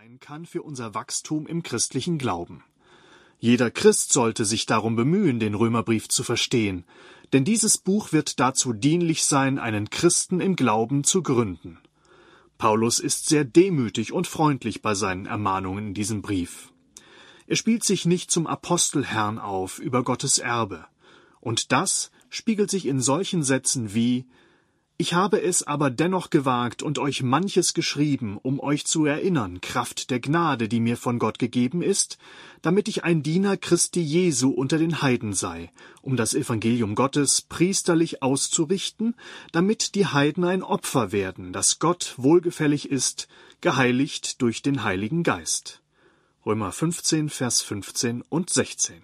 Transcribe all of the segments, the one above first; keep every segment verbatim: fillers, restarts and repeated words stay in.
sein kann für unser Wachstum im christlichen Glauben. Jeder Christ sollte sich darum bemühen, den Römerbrief zu verstehen, denn dieses Buch wird dazu dienlich sein, einen Christen im Glauben zu gründen. Paulus ist sehr demütig und freundlich bei seinen Ermahnungen in diesem Brief. Er spielt sich nicht zum Apostelherrn auf über Gottes Erbe. Und das spiegelt sich in solchen Sätzen wie: »Ich habe es aber dennoch gewagt und euch manches geschrieben, um euch zu erinnern, Kraft der Gnade, die mir von Gott gegeben ist, damit ich ein Diener Christi Jesu unter den Heiden sei, um das Evangelium Gottes priesterlich auszurichten, damit die Heiden ein Opfer werden, das Gott wohlgefällig ist, geheiligt durch den Heiligen Geist.« Römer fünfzehn, Vers fünfzehn und sechzehn.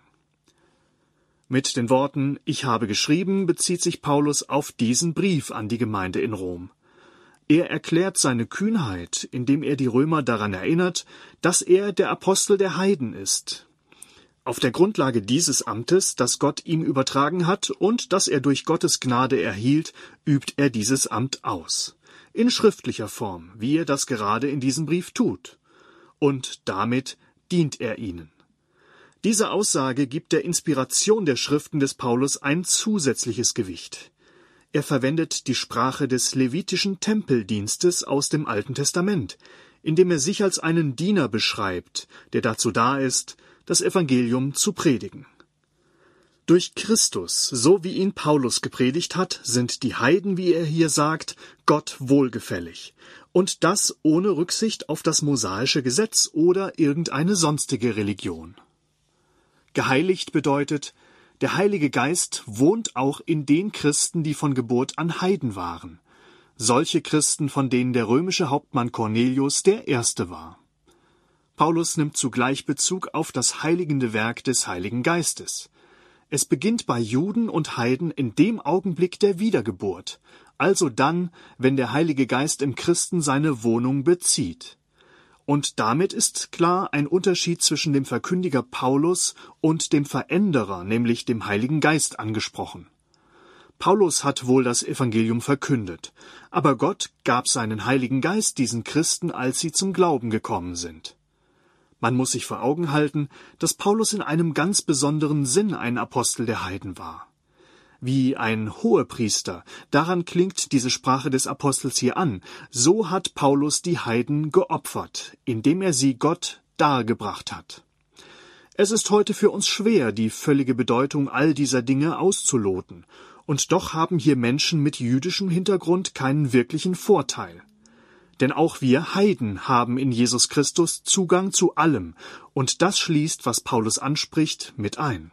Mit den Worten »Ich habe geschrieben« bezieht sich Paulus auf diesen Brief an die Gemeinde in Rom. Er erklärt seine Kühnheit, indem er die Römer daran erinnert, dass er der Apostel der Heiden ist. Auf der Grundlage dieses Amtes, das Gott ihm übertragen hat und das er durch Gottes Gnade erhielt, übt er dieses Amt aus. In schriftlicher Form, wie er das gerade in diesem Brief tut. Und damit dient er ihnen. Diese Aussage gibt der Inspiration der Schriften des Paulus ein zusätzliches Gewicht. Er verwendet die Sprache des levitischen Tempeldienstes aus dem Alten Testament, indem er sich als einen Diener beschreibt, der dazu da ist, das Evangelium zu predigen. Durch Christus, so wie ihn Paulus gepredigt hat, sind die Heiden, wie er hier sagt, Gott wohlgefällig. Und das ohne Rücksicht auf das mosaische Gesetz oder irgendeine sonstige Religion. Geheiligt bedeutet, der Heilige Geist wohnt auch in den Christen, die von Geburt an Heiden waren. Solche Christen, von denen der römische Hauptmann Cornelius der erste war. Paulus nimmt zugleich Bezug auf das heiligende Werk des Heiligen Geistes. Es beginnt bei Juden und Heiden in dem Augenblick der Wiedergeburt, also dann, wenn der Heilige Geist im Christen seine Wohnung bezieht. Und damit ist klar ein Unterschied zwischen dem Verkündiger Paulus und dem Veränderer, nämlich dem Heiligen Geist, angesprochen. Paulus hat wohl das Evangelium verkündet, aber Gott gab seinen Heiligen Geist diesen Christen, als sie zum Glauben gekommen sind. Man muss sich vor Augen halten, dass Paulus in einem ganz besonderen Sinn ein Apostel der Heiden war. Wie ein Hohepriester, daran klingt diese Sprache des Apostels hier an, so hat Paulus die Heiden geopfert, indem er sie Gott dargebracht hat. Es ist heute für uns schwer, die völlige Bedeutung all dieser Dinge auszuloten, und doch haben hier Menschen mit jüdischem Hintergrund keinen wirklichen Vorteil. Denn auch wir Heiden haben in Jesus Christus Zugang zu allem, und das schließt, was Paulus anspricht, mit ein.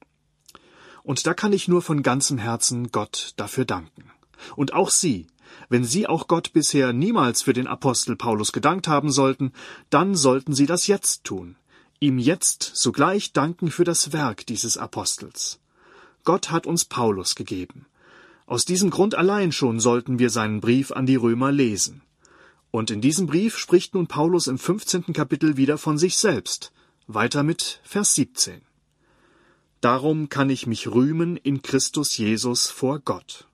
Und da kann ich nur von ganzem Herzen Gott dafür danken. Und auch Sie, wenn Sie auch Gott bisher niemals für den Apostel Paulus gedankt haben sollten, dann sollten Sie das jetzt tun, ihm jetzt sogleich danken für das Werk dieses Apostels. Gott hat uns Paulus gegeben. Aus diesem Grund allein schon sollten wir seinen Brief an die Römer lesen. Und in diesem Brief spricht nun Paulus im fünfzehnten Kapitel wieder von sich selbst. Weiter mit Vers siebzehn. Darum kann ich mich rühmen in Christus Jesus vor Gott.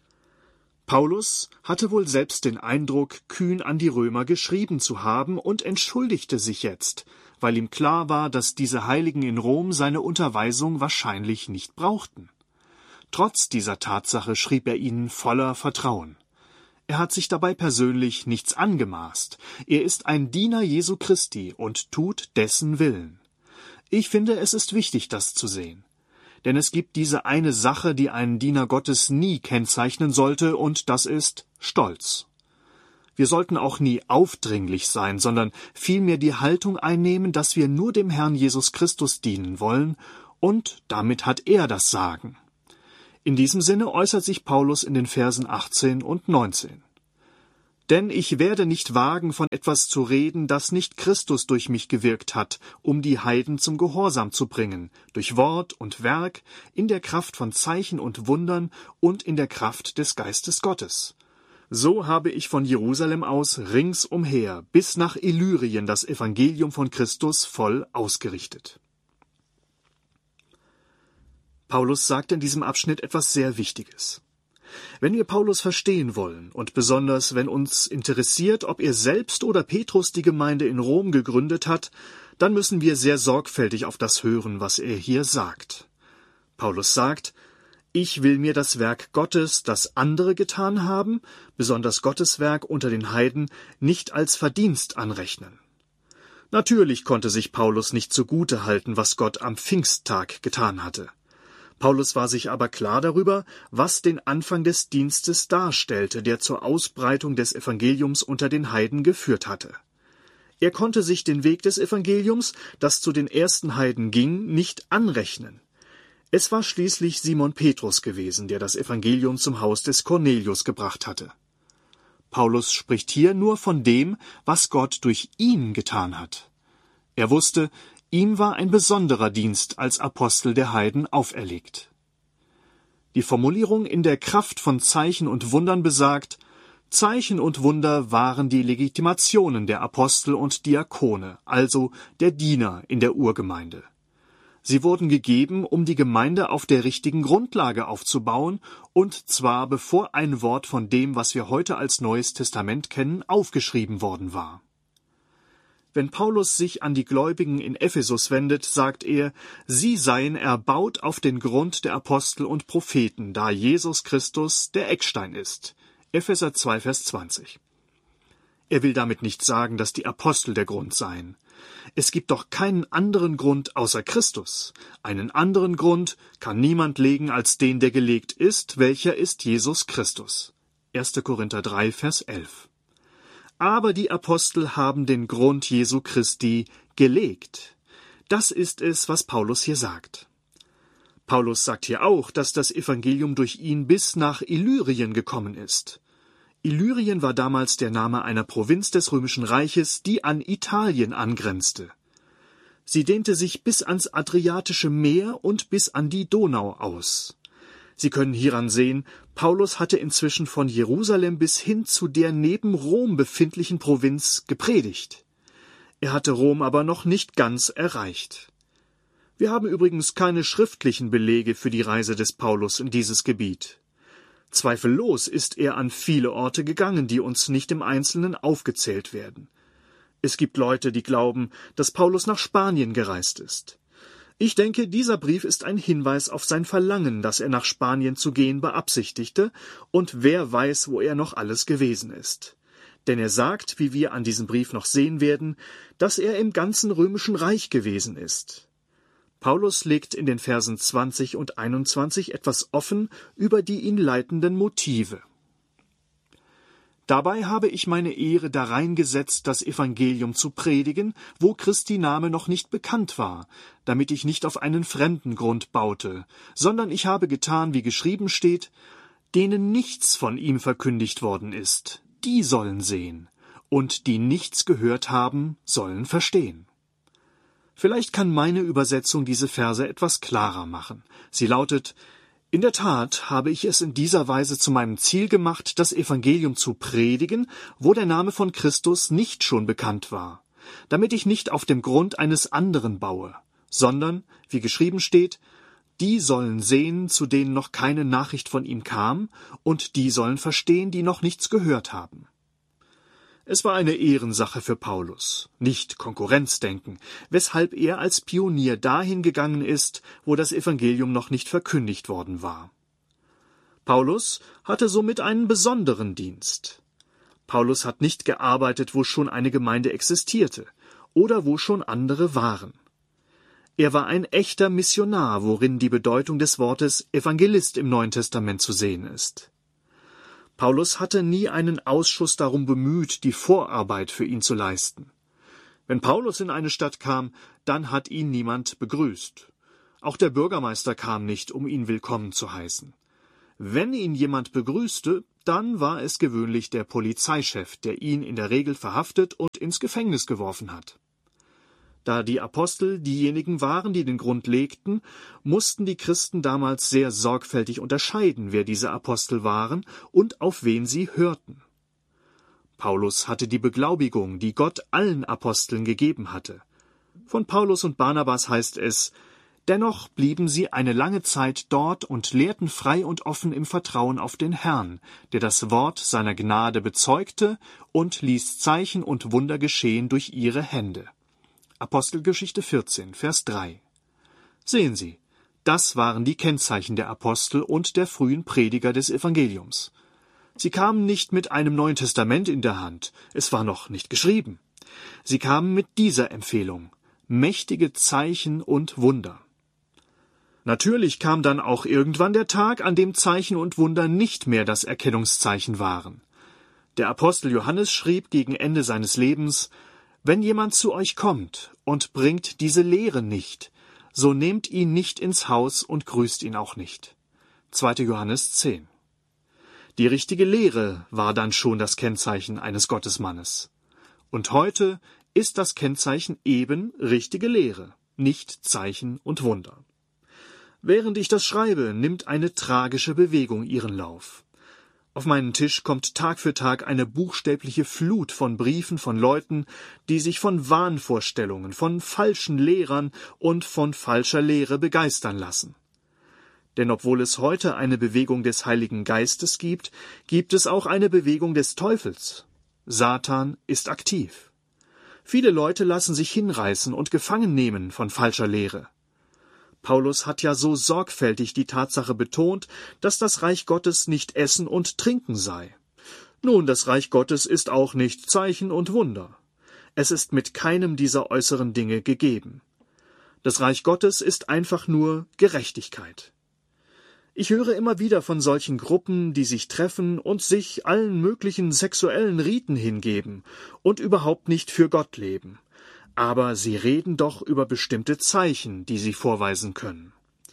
Paulus hatte wohl selbst den Eindruck, kühn an die Römer geschrieben zu haben und entschuldigte sich jetzt, weil ihm klar war, dass diese Heiligen in Rom seine Unterweisung wahrscheinlich nicht brauchten. Trotz dieser Tatsache schrieb er ihnen voller Vertrauen. Er hat sich dabei persönlich nichts angemaßt. Er ist ein Diener Jesu Christi und tut dessen Willen. Ich finde, es ist wichtig, das zu sehen. Denn es gibt diese eine Sache, die einen Diener Gottes nie kennzeichnen sollte, und das ist Stolz. Wir sollten auch nie aufdringlich sein, sondern vielmehr die Haltung einnehmen, dass wir nur dem Herrn Jesus Christus dienen wollen, und damit hat er das Sagen. In diesem Sinne äußert sich Paulus in den Versen achtzehn und neunzehn. Denn ich werde nicht wagen, von etwas zu reden, das nicht Christus durch mich gewirkt hat, um die Heiden zum Gehorsam zu bringen, durch Wort und Werk, in der Kraft von Zeichen und Wundern und in der Kraft des Geistes Gottes. So habe ich von Jerusalem aus ringsumher bis nach Illyrien das Evangelium von Christus voll ausgerichtet. Paulus sagt in diesem Abschnitt etwas sehr Wichtiges. Wenn wir Paulus verstehen wollen, und besonders wenn uns interessiert, ob er selbst oder Petrus die Gemeinde in Rom gegründet hat, dann müssen wir sehr sorgfältig auf das hören, was er hier sagt. Paulus sagt: Ich will mir das Werk Gottes, das andere getan haben, besonders Gottes Werk unter den Heiden, nicht als Verdienst anrechnen. Natürlich konnte sich Paulus nicht zugute halten, was Gott am Pfingsttag getan hatte. Paulus war sich aber klar darüber, was den Anfang des Dienstes darstellte, der zur Ausbreitung des Evangeliums unter den Heiden geführt hatte. Er konnte sich den Weg des Evangeliums, das zu den ersten Heiden ging, nicht anrechnen. Es war schließlich Simon Petrus gewesen, der das Evangelium zum Haus des Cornelius gebracht hatte. Paulus spricht hier nur von dem, was Gott durch ihn getan hat. Er wusste, ihm war ein besonderer Dienst als Apostel der Heiden auferlegt. Die Formulierung in der Kraft von Zeichen und Wundern besagt: Zeichen und Wunder waren die Legitimationen der Apostel und Diakone, also der Diener in der Urgemeinde. Sie wurden gegeben, um die Gemeinde auf der richtigen Grundlage aufzubauen, und zwar bevor ein Wort von dem, was wir heute als Neues Testament kennen, aufgeschrieben worden war. Wenn Paulus sich an die Gläubigen in Ephesus wendet, sagt er, sie seien erbaut auf den Grund der Apostel und Propheten, da Jesus Christus der Eckstein ist. Epheser zwei, Vers zwanzig. Er will damit nicht sagen, dass die Apostel der Grund seien. Es gibt doch keinen anderen Grund außer Christus. Einen anderen Grund kann niemand legen als den, der gelegt ist, welcher ist Jesus Christus. erster Korinther drei, Vers elf. Aber die Apostel haben den Grund Jesu Christi gelegt. Das ist es, was Paulus hier sagt. Paulus sagt hier auch, dass das Evangelium durch ihn bis nach Illyrien gekommen ist. Illyrien war damals der Name einer Provinz des Römischen Reiches, die an Italien angrenzte. Sie dehnte sich bis ans Adriatische Meer und bis an die Donau aus. Sie können hieran sehen, Paulus hatte inzwischen von Jerusalem bis hin zu der neben Rom befindlichen Provinz gepredigt. Er hatte Rom aber noch nicht ganz erreicht. Wir haben übrigens keine schriftlichen Belege für die Reise des Paulus in dieses Gebiet. Zweifellos ist er an viele Orte gegangen, die uns nicht im Einzelnen aufgezählt werden. Es gibt Leute, die glauben, dass Paulus nach Spanien gereist ist. Ich denke, dieser Brief ist ein Hinweis auf sein Verlangen, dass er nach Spanien zu gehen beabsichtigte, und wer weiß, wo er noch alles gewesen ist. Denn er sagt, wie wir an diesem Brief noch sehen werden, dass er im ganzen Römischen Reich gewesen ist. Paulus legt in den Versen zwanzig und einundzwanzig etwas offen über die ihn leitenden Motive. Dabei habe ich meine Ehre darein gesetzt, das Evangelium zu predigen, wo Christi Name noch nicht bekannt war, damit ich nicht auf einen fremden Grund baute, sondern ich habe getan, wie geschrieben steht, denen nichts von ihm verkündigt worden ist, die sollen sehen, und die nichts gehört haben, sollen verstehen. Vielleicht kann meine Übersetzung diese Verse etwas klarer machen. Sie lautet: In der Tat habe ich es in dieser Weise zu meinem Ziel gemacht, das Evangelium zu predigen, wo der Name von Christus nicht schon bekannt war, damit ich nicht auf dem Grund eines anderen baue, sondern, wie geschrieben steht, die sollen sehen, zu denen noch keine Nachricht von ihm kam, und die sollen verstehen, die noch nichts gehört haben. Es war eine Ehrensache für Paulus, nicht Konkurrenzdenken, weshalb er als Pionier dahin gegangen ist, wo das Evangelium noch nicht verkündigt worden war. Paulus hatte somit einen besonderen Dienst. Paulus hat nicht gearbeitet, wo schon eine Gemeinde existierte oder wo schon andere waren. Er war ein echter Missionar, worin die Bedeutung des Wortes Evangelist im Neuen Testament zu sehen ist. Paulus hatte nie einen Ausschuss darum bemüht, die Vorarbeit für ihn zu leisten. Wenn Paulus in eine Stadt kam, dann hat ihn niemand begrüßt. Auch der Bürgermeister kam nicht, um ihn willkommen zu heißen. Wenn ihn jemand begrüßte, dann war es gewöhnlich der Polizeichef, der ihn in der Regel verhaftet und ins Gefängnis geworfen hat. Da die Apostel diejenigen waren, die den Grund legten, mussten die Christen damals sehr sorgfältig unterscheiden, wer diese Apostel waren und auf wen sie hörten. Paulus hatte die Beglaubigung, die Gott allen Aposteln gegeben hatte. Von Paulus und Barnabas heißt es, Dennoch blieben sie eine lange Zeit dort und lehrten frei und offen im Vertrauen auf den Herrn, der das Wort seiner Gnade bezeugte und ließ Zeichen und Wunder geschehen durch ihre Hände. Apostelgeschichte vierzehn, Vers drei. Sehen Sie, das waren die Kennzeichen der Apostel und der frühen Prediger des Evangeliums. Sie kamen nicht mit einem Neuen Testament in der Hand, es war noch nicht geschrieben. Sie kamen mit dieser Empfehlung: mächtige Zeichen und Wunder. Natürlich kam dann auch irgendwann der Tag, an dem Zeichen und Wunder nicht mehr das Erkennungszeichen waren. Der Apostel Johannes schrieb gegen Ende seines Lebens: Wenn jemand zu euch kommt und bringt diese Lehre nicht, so nehmt ihn nicht ins Haus und grüßt ihn auch nicht. zweiter Johannes zehn. Die richtige Lehre war dann schon das Kennzeichen eines Gottesmannes. Und heute ist das Kennzeichen eben richtige Lehre, nicht Zeichen und Wunder. Während ich das schreibe, nimmt eine tragische Bewegung ihren Lauf. Auf meinen Tisch kommt Tag für Tag eine buchstäbliche Flut von Briefen von Leuten, die sich von Wahnvorstellungen, von falschen Lehrern und von falscher Lehre begeistern lassen. Denn obwohl es heute eine Bewegung des Heiligen Geistes gibt, gibt es auch eine Bewegung des Teufels. Satan ist aktiv. Viele Leute lassen sich hinreißen und gefangen nehmen von falscher Lehre. Paulus hat ja so sorgfältig die Tatsache betont, dass das Reich Gottes nicht Essen und Trinken sei. Nun, das Reich Gottes ist auch nicht Zeichen und Wunder. Es ist mit keinem dieser äußeren Dinge gegeben. Das Reich Gottes ist einfach nur Gerechtigkeit. Ich höre immer wieder von solchen Gruppen, die sich treffen und sich allen möglichen sexuellen Riten hingeben und überhaupt nicht für Gott leben. Aber sie reden doch über bestimmte Zeichen, die sie vorweisen können.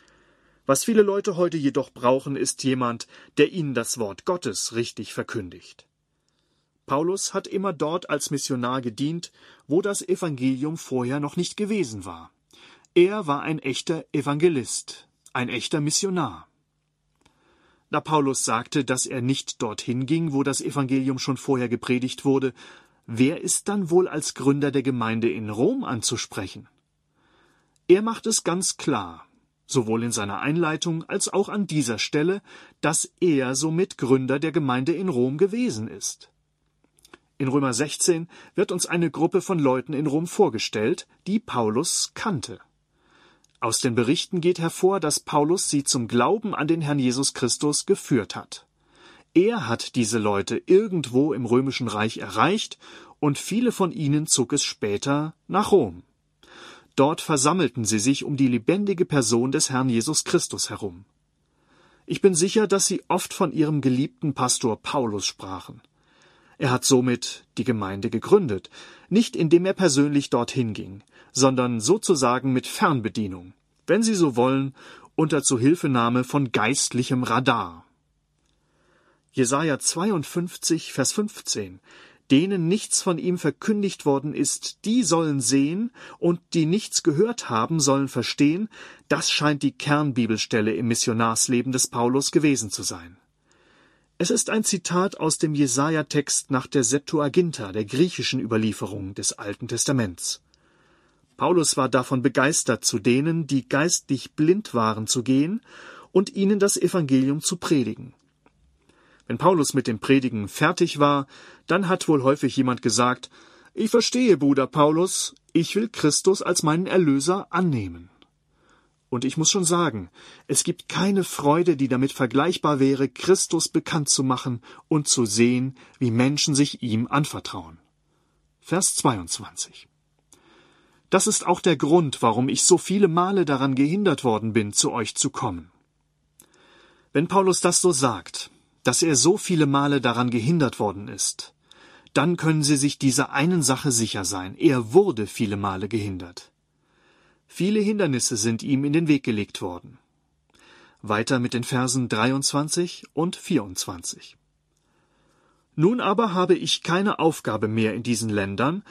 Was viele Leute heute jedoch brauchen, ist jemand, der ihnen das Wort Gottes richtig verkündigt. Paulus hat immer dort als Missionar gedient, wo das Evangelium vorher noch nicht gewesen war. Er war ein echter Evangelist, ein echter Missionar. Da Paulus sagte, dass er nicht dorthin ging, wo das Evangelium schon vorher gepredigt wurde, wer ist dann wohl als Gründer der Gemeinde in Rom anzusprechen? Er macht es ganz klar, sowohl in seiner Einleitung als auch an dieser Stelle, dass er somit Gründer der Gemeinde in Rom gewesen ist. In Römer sechzehn wird uns eine Gruppe von Leuten in Rom vorgestellt, die Paulus kannte. Aus den Berichten geht hervor, dass Paulus sie zum Glauben an den Herrn Jesus Christus geführt hat. Er hat diese Leute irgendwo im Römischen Reich erreicht, und viele von ihnen zog es später nach Rom. Dort versammelten sie sich um die lebendige Person des Herrn Jesus Christus herum. Ich bin sicher, dass sie oft von ihrem geliebten Pastor Paulus sprachen. Er hat somit die Gemeinde gegründet, nicht indem er persönlich dorthin ging, sondern sozusagen mit Fernbedienung, wenn Sie so wollen, unter Zuhilfenahme von geistlichem Radar. Jesaja zweiundfünfzig, Vers fünfzehn: Denen nichts von ihm verkündigt worden ist, die sollen sehen, und die nichts gehört haben, sollen verstehen. Das scheint die Kernbibelstelle im Missionarsleben des Paulus gewesen zu sein. Es ist ein Zitat aus dem Jesaja-Text nach der Septuaginta, der griechischen Überlieferung des Alten Testaments. Paulus war davon begeistert, zu denen, die geistlich blind waren, zu gehen und ihnen das Evangelium zu predigen. Wenn Paulus mit dem Predigen fertig war, dann hat wohl häufig jemand gesagt: Ich verstehe, Bruder Paulus, ich will Christus als meinen Erlöser annehmen. Und ich muss schon sagen, es gibt keine Freude, die damit vergleichbar wäre, Christus bekannt zu machen und zu sehen, wie Menschen sich ihm anvertrauen. Vers zweiundzwanzig. Das ist auch der Grund, warum ich so viele Male daran gehindert worden bin, zu euch zu kommen. Wenn Paulus das so sagt, dass er so viele Male daran gehindert worden ist, dann können Sie sich dieser einen Sache sicher sein: Er wurde viele Male gehindert. Viele Hindernisse sind ihm in den Weg gelegt worden. Weiter mit den Versen dreiundzwanzig und vierundzwanzig. Nun aber habe ich keine Aufgabe mehr in diesen Ländern,